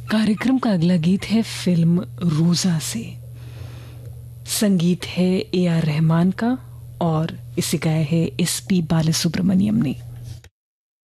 कार्यक्रम का अगला गीत है फिल्म रोजा से। संगीत है AR रहमान का और इसे गाया है SP बालासुब्रमण्यम ने।